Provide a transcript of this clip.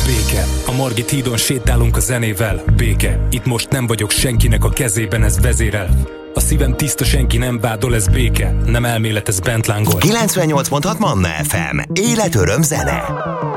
Béke, a Margit hídon sétálunk a zenével. Béke, itt most nem vagyok senkinek a kezében, ez vezérel. A szívem tiszta, senki nem vádol, ez béke. Nem elmélet, ez bent lángol. 98.6 Manna FM. Életöröm zene.